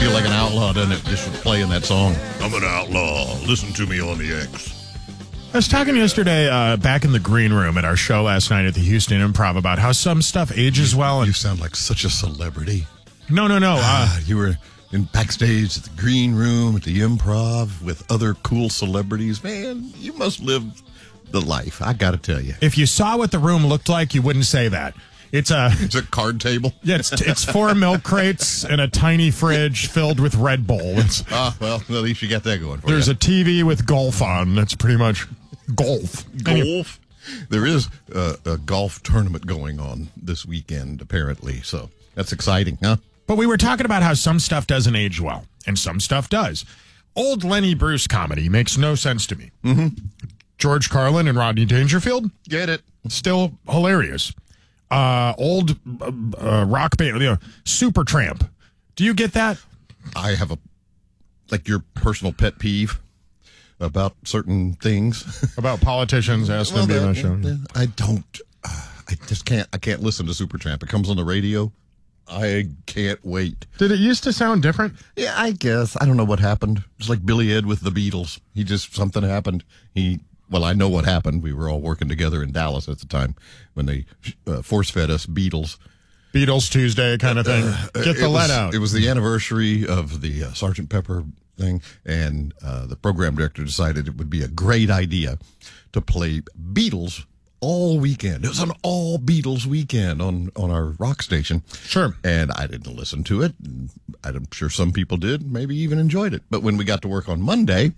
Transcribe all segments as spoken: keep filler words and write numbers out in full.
feel like an outlaw, doesn't it? Just playing that song. I'm an outlaw. Listen to me on the X. I was talking yesterday uh, back in the green room at our show last night at the Houston Improv about how some stuff ages well. And You sound like such a celebrity. no, no, no. Uh, Ah, you were in backstage at the green room at the Improv with other cool celebrities. Man, you must live the life. I got to tell you. if you saw what the room looked like, you wouldn't say that. It's a It's a card table. yeah, it's it's four milk crates and a tiny fridge filled with Red Bull. It's, Ah, well, at least you got that going for there's you. a T V with golf on. That's pretty much golf. golf. There is a, a golf tournament going on this weekend, apparently. So that's exciting, huh? But we were talking about how some stuff doesn't age well, and some stuff does. Old Lenny Bruce comedy makes no sense to me. Mm-hmm. George Carlin and Rodney Dangerfield, Get it? still hilarious. Uh, old uh, uh, rock band, you know, Supertramp. Do you get that? I have a, like your personal pet peeve about certain things. About politicians asking to be on the show. I don't. Uh, I just can't. I can't listen to Supertramp. It comes on the radio. I can't wait. Did it used to sound different? Yeah, I guess. I don't know what happened. It's like Billy Ed with the Beatles. He just, something happened. He, well, I know what happened. We were all working together in Dallas at the time when they uh, force-fed us Beatles. Beatles Tuesday kind of thing. Get the it lead was, out. It was the anniversary of the uh, Sergeant Pepper thing, and uh, the program director decided it would be a great idea to play Beatles all weekend. It was an all Beatles weekend on, on our rock station. Sure. And I didn't listen to it. I'm sure some people did, maybe even enjoyed it. But when we got to work on Monday,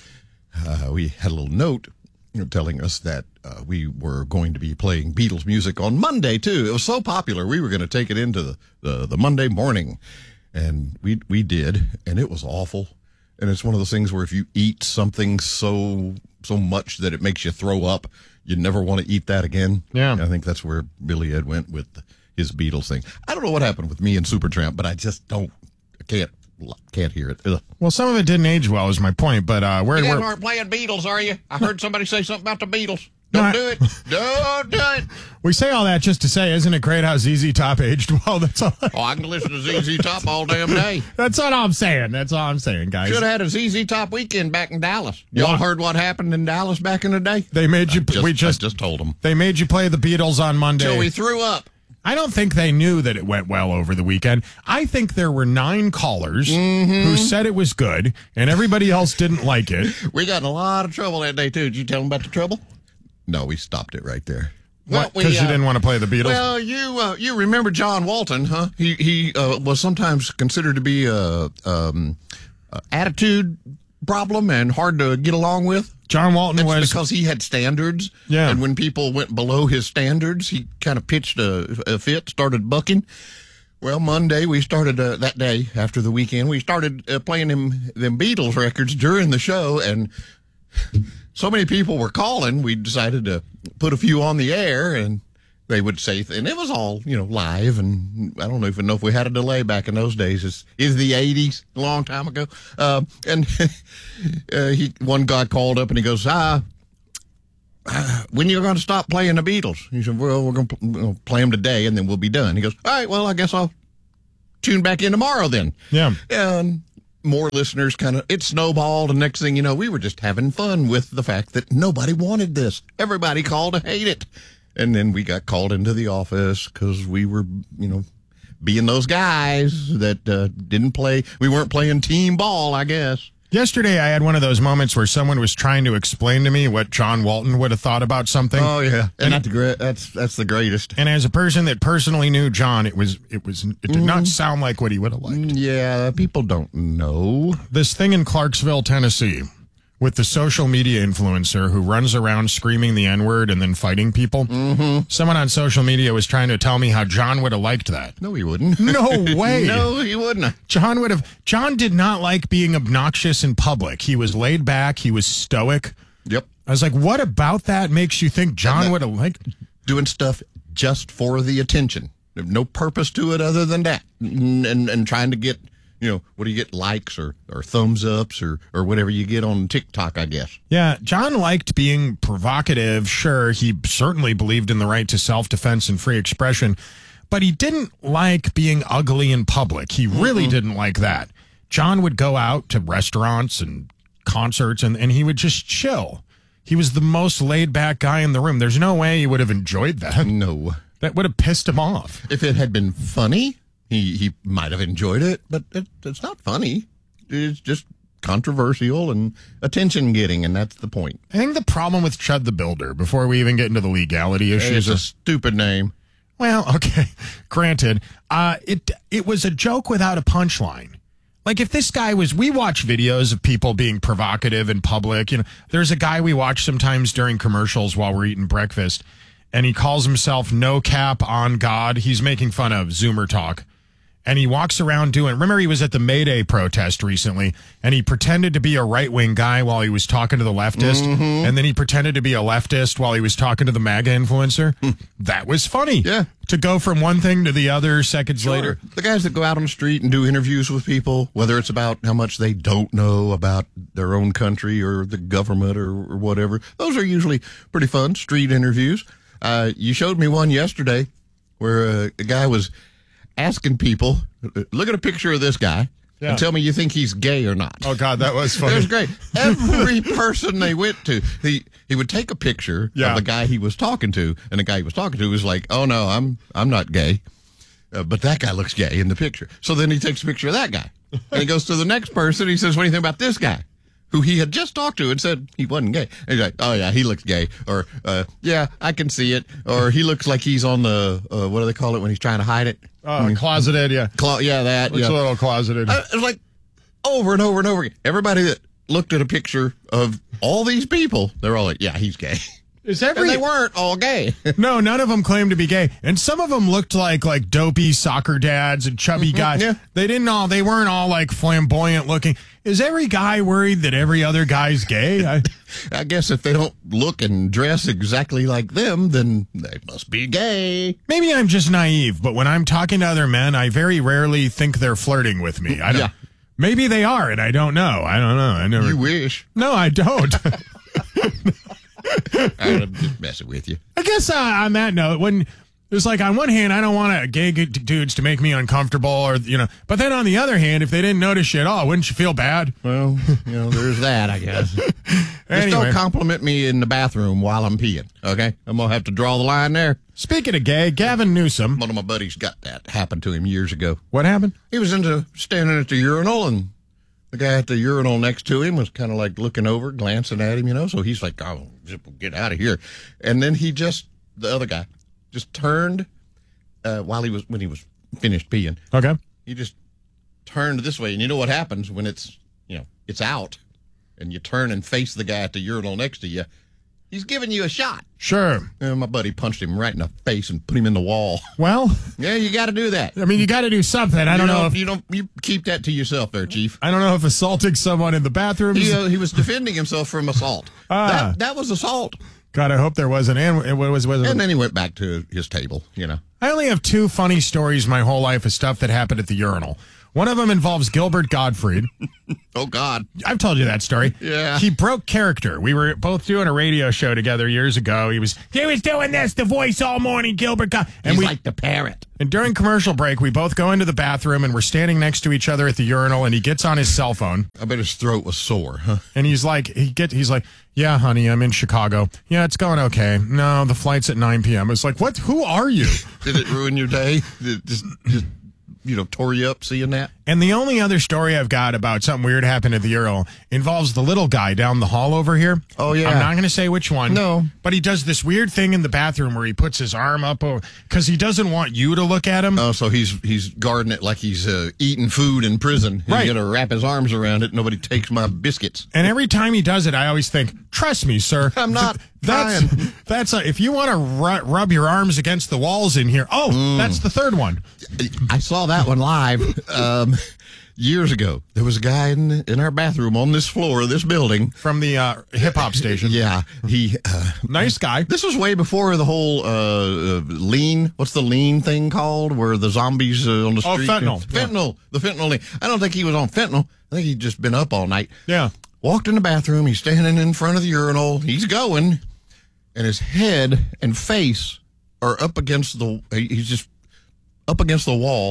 uh, we had a little note telling us that uh, we were going to be playing Beatles music on Monday, too. It was so popular, we were going to take it into the, the, the Monday morning. And we we did, and it was awful. And it's one of those things where if you eat something so so much that it makes you throw up, you never want to eat that again. Yeah. And I think that's where Billy Ed went with his Beatles thing. I don't know what happened with me and Supertramp, but I just don't, I can't, can't hear it. Ugh. Well, some of it didn't age well, is my point. But uh, where, You guys where aren't playing Beatles, are you? I heard somebody say something about the Beatles. Don't No, I- do it. Don't do it. we say all that just to say, isn't it great how Z Z Top aged well? That's all. Oh, I can listen to Z Z Top all damn day. That's what I'm saying. That's all I'm saying, guys. Should have had a Z Z Top weekend back in Dallas. Y'all Yeah. heard what happened in Dallas back in the day? They made you. Just, we just, I just told him. they made you play the Beatles on Monday. Till we threw up. I don't think they knew that it went well over the weekend. I think there were nine callers who said it was good, and everybody else didn't like it. We got in a lot of trouble that day, too. Did you tell them about the trouble? No, we stopped it right there. Well, Because we, you uh, didn't want to play the Beatles. Well, you uh, you remember John Walton, huh? He he uh, was sometimes considered to be a, um, a attitude problem and hard to get along with. John Walton It's was because he had standards. Yeah. And when people went below his standards, he kind of pitched a, a fit, started bucking. Well, Monday we started uh, that day after the weekend. We started uh, playing them them Beatles records during the show, and so many people were calling. We decided to put a few on the air, and they would say, th- and it was all you know live. And I don't even know if we had a delay back in those days. It's is the eighties, a long time ago. Uh, and uh, he one guy called up and he goes, ah. When you going to stop playing the Beatles? He said, well, we're going to play them today, and then we'll be done. He goes, all right, well, I guess I'll tune back in tomorrow then. yeah. And more listeners kind of, it snowballed, and next thing you know, we were just having fun with the fact that nobody wanted this. Everybody called to hate it. And then we got called into the office because we were, you know, being those guys that uh, didn't play. We weren't playing team ball, I guess. Yesterday, I had one of those moments where someone was trying to explain to me what John Walton would have thought about something. Oh yeah, And- and that's the great. That's that's the greatest. And as a person that personally knew John, it was it was it did not sound like what he would have liked. Yeah, people don't know. This thing in Clarksville, Tennessee, with the social media influencer who runs around screaming the N-word and then fighting people. Mm-hmm. Someone on social media was trying to tell me how John would have liked that. No, he wouldn't. No way. No, he wouldn't. John would have. John did not like being obnoxious in public. He was laid back. He was stoic. Yep, I was like, what about that makes you think John would have liked? doing stuff just for the attention. There's no purpose to it other than that, and and, and trying to get. You know, what do you get, likes or, or thumbs ups or, or whatever you get on TikTok, I guess. Yeah, John liked being provocative. Sure, he certainly believed in the right to self-defense and free expression, but he didn't like being ugly in public. He really mm-hmm. didn't like that. John would go out to restaurants and concerts, and, and he would just chill. He was the most laid-back guy in the room. There's no way he would have enjoyed that. No. That would have pissed him off. If it had been funny, he, he might have enjoyed it, but it, it's not funny. It's just controversial and attention-getting, and that's the point. I think the problem with Chud the Builder, before we even get into the legality issues... It's a stupid name. Well, okay, granted. Uh, it it was a joke without a punchline. Like, if this guy was, we watch videos of people being provocative in public. You know, there's a guy we watch sometimes during commercials while we're eating breakfast, and he calls himself No Cap on God. He's making fun of Zoomer Talk. And he walks around doing, remember he was at the May Day protest recently, and he pretended to be a right-wing guy while he was talking to the leftist, mm-hmm. and then he pretended to be a leftist while he was talking to the MAGA influencer. That was funny. Yeah. To go from one thing to the other seconds Sure. later. The guys that go out on the street and do interviews with people, whether it's about how much they don't know about their own country or the government or, or whatever, those are usually pretty fun, street interviews. Uh, you showed me one yesterday where uh, a guy was asking people, look at a picture of this guy yeah. and tell me you think he's gay or not. Oh, God, that was funny. It was great. Every person they went to, he he would take a picture yeah. of the guy he was talking to, and the guy he was talking to was like, oh, no, I'm I'm not gay, uh, but that guy looks gay in the picture. So then he takes a picture of that guy, and he goes to the next person, he says, what do you think about this guy? Who he had just talked to and said he wasn't gay. And he's like, oh, yeah, he looks gay. Or, uh, yeah, I can see it. Or he looks like he's on the, uh, what do they call it when he's trying to hide it? Uh, I mean, closeted, yeah. Clo- yeah, that. Looks yeah. a little closeted. Uh, it was like over and over and over again. Everybody that looked at a picture of all these people, they're all like, yeah, he's gay. Is every... And they weren't all gay. No, none of them claimed to be gay. And some of them looked like like dopey soccer dads and chubby mm-hmm, guys. Yeah. They didn't all, they weren't all like flamboyant looking. Is every guy worried that every other guy's gay? I, I guess if they don't look and dress exactly like them, then they must be gay. Maybe I'm just naive, but when I'm talking to other men, I very rarely think they're flirting with me. I don't, yeah. Maybe they are, and I don't know. I don't know. I never. You wish. No, I don't. I'm just messing with you. I guess uh, on that note, when there's like, on one hand, I don't want gay dudes to make me uncomfortable, or, you know, but then on the other hand, if they didn't notice you at all, wouldn't you feel bad? Well, you know, there's that, I guess. Just anyway. don't compliment me in the bathroom while I'm peeing, okay? I'm going to have to draw the line there. Speaking of gay, Gavin Newsom. One of my buddies got that happen to him years ago. What happened? He was into standing at the urinal, and the guy at the urinal next to him was kind of like looking over, glancing at him, you know, so he's like, oh, get out of here. And then he just, the other guy, just turned uh, while he was, when he was finished peeing. Okay. He just turned this way, and you know what happens when it's, you know, it's out, and you turn and face the guy at the urinal next to you. He's giving you a shot. Sure. And my buddy punched him right in the face and put him in the wall. Well, yeah, you got to do that. I mean, you got to do something. I don't you know, know if you don't. You keep that to yourself, there, Chief. I don't know if assaulting someone in the bathroom. He, uh, he was defending himself from assault. Ah. That, that was assault. God, I hope there wasn't. And it was, was, and then he went back to his table. You know. I only have two funny stories my whole life of stuff that happened at the urinal. One of them involves Gilbert Gottfried. Oh, God. I've told you that story. Yeah. He broke character. We were both doing a radio show together years ago. He was he was doing this, the voice all morning, Gilbert Gottfried. And He's we, like the parrot. And during commercial break, we both go into the bathroom, and we're standing next to each other at the urinal, and he gets on his cell phone. I bet his throat was sore, huh? And he's like, he get, he's like, yeah, honey, I'm in Chicago. Yeah, it's going okay. No, the flight's at nine p.m. It's like, what? Who are you? Did it ruin your day? Did it just, just, you know, tore you up seeing that? And the only other story I've got about something weird happened at the urinal involves the little guy down the hall over here. Oh, yeah. I'm not going to say which one. No. But he does this weird thing in the bathroom where he puts his arm up because he doesn't want you to look at him. Oh, so he's he's guarding it like he's uh, eating food in prison. He's Right. going to wrap his arms around it. Nobody takes my biscuits. And every time he does it, I always think, trust me, sir. I'm not That's, trying. that's a, if you want to ru- rub your arms against the walls in here. Oh, mm. that's the third one. I saw that one live um, years ago. There was a guy in in our bathroom on this floor of this building. From the uh, hip-hop station. Yeah. He uh, Nice guy. This was way before the whole uh, uh, lean. What's the lean thing called? Where the zombies uh, on the Oh, street. fentanyl. Fentanyl. The fentanyl lean. I don't think he was on fentanyl. I think he'd just been up all night. Yeah. Walked in the bathroom. He's standing in front of the urinal. He's going. And his head and face are up against the, he's just up against the wall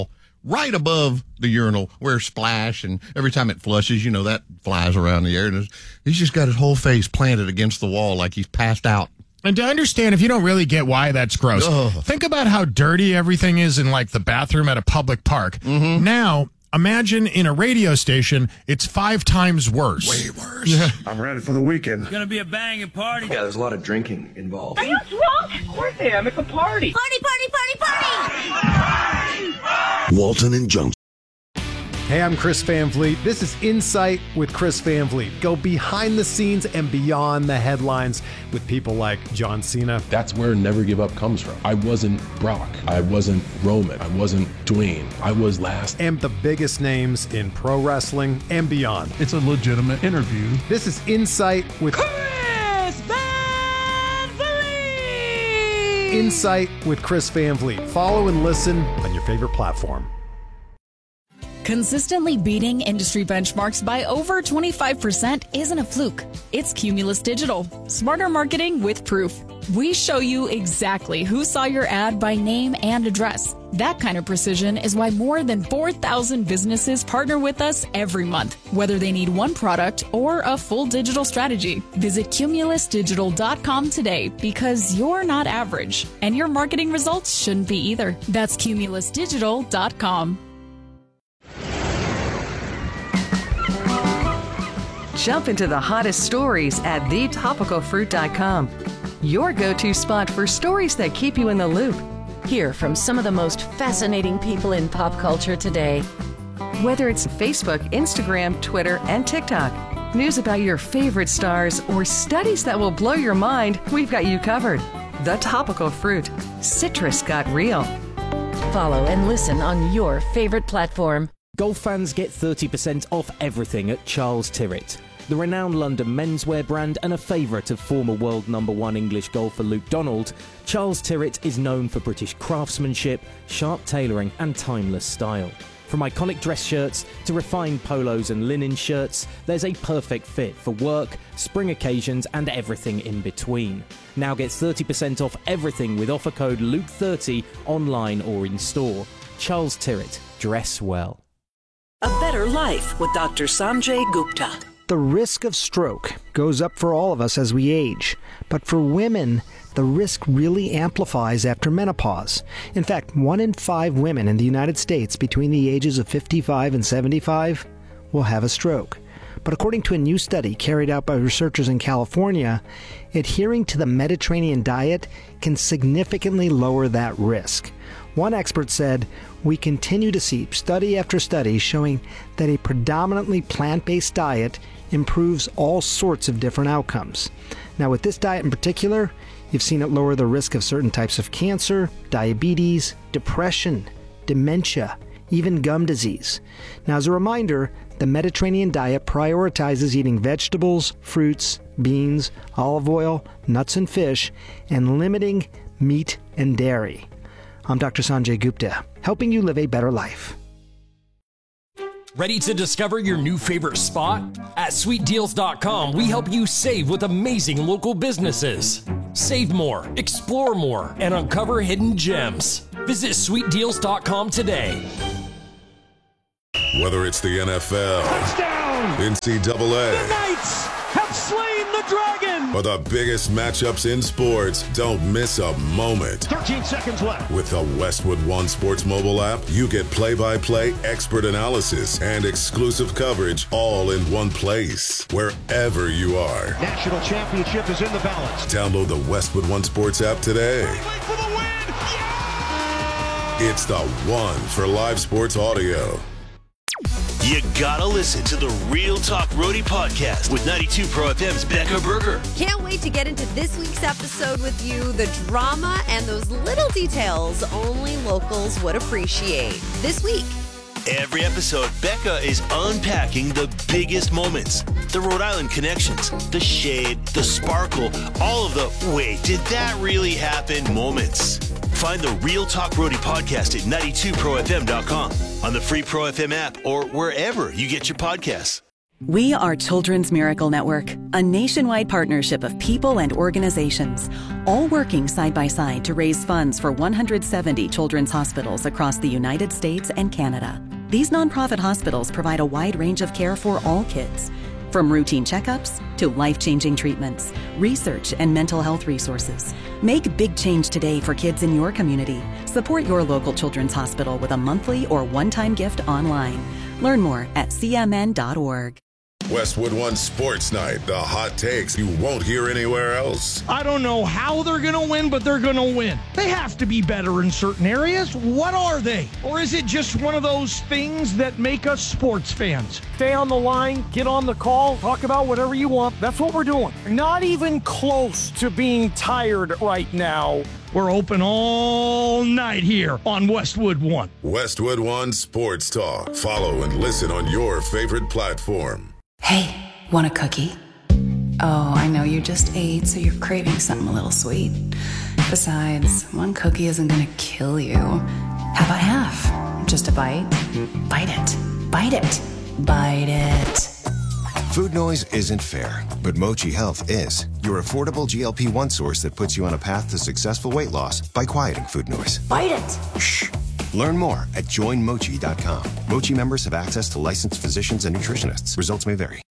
right above the urinal where Splash, and every time it flushes, you know, that flies around the air. And he's just got his whole face planted against the wall like he's passed out. And to understand, if you don't really get why that's gross, Ugh. think about how dirty everything is in, like, the bathroom at a public park. Mm-hmm. Now, imagine in a radio station, it's five times worse. Way worse. Yeah. I'm ready for the weekend. It's gonna be a banging party. Yeah, there's a lot of drinking involved. Are you drunk? Of course I am. It's a party. Party, party, party, party! Walton and Jones. Hey, I'm Chris Van Vliet. This is Insight with Chris Van Vliet. Go behind the scenes and beyond the headlines with people like John Cena. That's where Never Give Up comes from. I wasn't Brock. I wasn't Roman. I wasn't Dwayne. I was last. And the biggest names in pro wrestling and beyond. It's a legitimate interview. This is Insight with Chris Van Vliet! Insight with Chris Van Vliet. Follow and listen on your favorite platform. Consistently beating industry benchmarks by over twenty-five percent isn't a fluke. It's Cumulus Digital. Smarter marketing with proof. We show you exactly who saw your ad by name and address. That kind of precision is why more than four thousand businesses partner with us every month, whether they need one product or a full digital strategy. Visit cumulus digital dot com today, because you're not average, and your marketing results shouldn't be either. That's cumulus digital dot com. Jump into the hottest stories at the topical fruit dot com. Your go-to spot for stories that keep you in the loop. Hear from some of the most fascinating people in pop culture today. Whether it's Facebook, Instagram, Twitter, and TikTok, news about your favorite stars, or studies that will blow your mind, we've got you covered. The Topical Fruit. Citrus got real. Follow and listen on your favorite platform. Golf fans get thirty percent off everything at Charles Tyrrett. The renowned London menswear brand and a favourite of former world number one English golfer Luke Donald, Charles Tyrrett is known for British craftsmanship, sharp tailoring and timeless style. From iconic dress shirts to refined polos and linen shirts, there's a perfect fit for work, spring occasions and everything in between. Now get thirty percent off everything with offer code Luke thirty online or in store. Charles Tyrrett, dress well. A better life with Doctor Sanjay Gupta. The risk of stroke goes up for all of us as we age, but for women, the risk really amplifies after menopause. In fact, one in five women in the United States between the ages of fifty-five and seventy-five will have a stroke. But according to a new study carried out by researchers in California, adhering to the Mediterranean diet can significantly lower that risk. One expert said, "We continue to see study after study showing that a predominantly plant-based diet improves all sorts of different outcomes." Now, with this diet in particular, you've seen it lower the risk of certain types of cancer, diabetes, depression, dementia, even gum disease. Now, as a reminder, the Mediterranean diet prioritizes eating vegetables, fruits, beans, olive oil, nuts and fish, and limiting meat and dairy. I'm Doctor Sanjay Gupta, helping you live a better life. Ready to discover your new favorite spot? At sweet deals dot com, we help you save with amazing local businesses. Save more, explore more, and uncover hidden gems. Visit sweet deals dot com today. Whether it's the N F L, touchdown, N C double A, the Knights have slain the dragon, or the biggest matchups in sports, don't miss a moment. thirteen seconds left. With the Westwood One Sports mobile app, you get play-by-play expert analysis and exclusive coverage all in one place, wherever you are. National championship is in the balance. Download the Westwood One Sports app today. For the win. Yeah! It's the one for live sports audio. You gotta listen to the Real Talk Roadie podcast with ninety-two Pro F M's Becca Berger. Can't wait to get into this week's episode with you. The drama and those little details only locals would appreciate. This week. Every episode, Becca is unpacking the biggest moments, the Rhode Island connections, the shade, the sparkle, all of the wait, did that really happen moments. Find the Real Talk Roadie podcast at ninety-two pro f m dot com, on the free Pro F M app, or wherever you get your podcasts. We are Children's Miracle Network, a nationwide partnership of people and organizations, all working side by side to raise funds for one hundred seventy children's hospitals across the United States and Canada. These nonprofit hospitals provide a wide range of care for all kids, from routine checkups to life-changing treatments, research, and mental health resources. Make big change today for kids in your community. Support your local children's hospital with a monthly or one-time gift online. Learn more at c m n dot org. Westwood One Sports Night, the hot takes you won't hear anywhere else. I don't know how they're going to win, but they're going to win. They have to be better in certain areas. What are they? Or is it just one of those things that make us sports fans? Stay on the line, get on the call, talk about whatever you want. That's what we're doing. Not even close to being tired right now. We're open all night here on Westwood One. Westwood One Sports Talk. Follow and listen on your favorite platform. Hey, want a cookie? Oh, I know you just ate, so you're craving something a little sweet. Besides, one cookie isn't gonna kill you. How about half? Just a bite? Bite it. Bite it. Bite it. Food noise isn't fair, but Mochi Health is. Your affordable G L P one source that puts you on a path to successful weight loss by quieting food noise. Bite it. Shh. Learn more at join mochi dot com. Mochi members have access to licensed physicians and nutritionists. Results may vary.